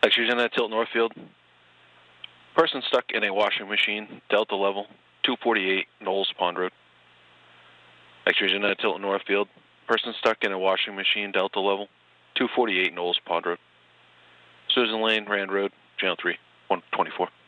Extrusion at Tilt Northfield. Person stuck in a washing machine, Delta level, 248 Knowles Pond Road. Extrusion at Tilt Northfield. Person stuck in a washing machine, Delta level, 248 Knowles Pond Road. Susan Lane, Rand Road, Channel 3, 124.